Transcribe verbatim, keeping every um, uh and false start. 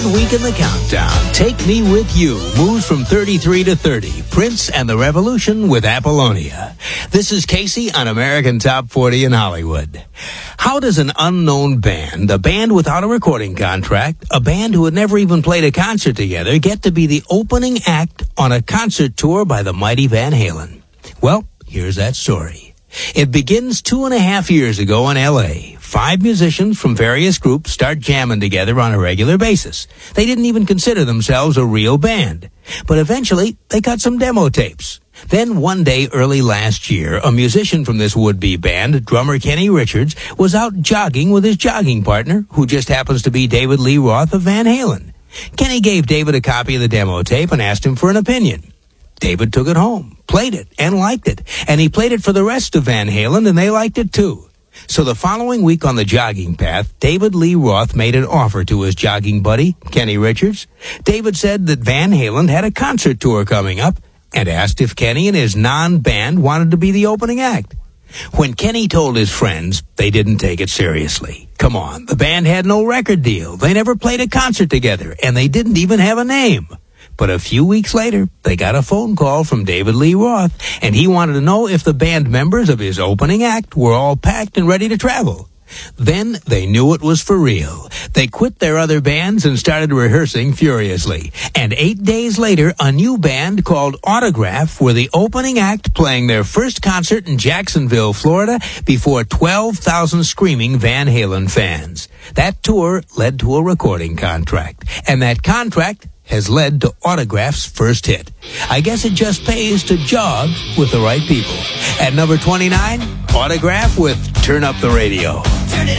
Week in the countdown. Take Me With You moves from thirty-three to thirty. Prince and the Revolution with Apollonia. This is Casey on American Top forty in Hollywood. How does an unknown band, a band without a recording contract, a band who had never even played a concert together, get to be the opening act on a concert tour by the mighty Van Halen? Well, here's that story. It begins two and a half years ago in L A Five musicians from various groups start jamming together on a regular basis. They didn't even consider themselves a real band. But eventually, they cut some demo tapes. Then one day early last year, a musician from this would-be band, drummer Kenny Richards, was out jogging with his jogging partner, who just happens to be David Lee Roth of Van Halen. Kenny gave David a copy of the demo tape and asked him for an opinion. David took it home, played it, and liked it. And he played it for the rest of Van Halen, and they liked it too. So the following week on the jogging path, David Lee Roth made an offer to his jogging buddy, Kenny Richards. David said that Van Halen had a concert tour coming up and asked if Kenny and his non-band wanted to be the opening act. When Kenny told his friends, they didn't take it seriously. Come on, the band had no record deal. They never played a concert together, and they didn't even have a name. But a few weeks later, they got a phone call from David Lee Roth, and he wanted to know if the band members of his opening act were all packed and ready to travel. Then they knew it was for real. They quit their other bands and started rehearsing furiously. And eight days later, a new band called Autograph were the opening act, playing their first concert in Jacksonville, Florida, before twelve thousand screaming Van Halen fans. That tour led to a recording contract, and that contract has led to Autograph's first hit. I guess it just pays to jog with the right people. At number twenty-nine, Autograph with Turn Up the Radio. Turn it